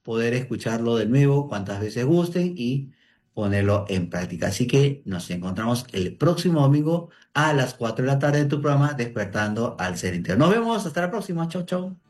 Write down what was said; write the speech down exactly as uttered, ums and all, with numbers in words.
poder escucharlo de nuevo cuantas veces gusten y ponerlo en práctica. Así que nos encontramos el próximo domingo a las cuatro de la tarde en tu programa Despertando al Ser Interior. Nos vemos, hasta la próxima. Chau, chau.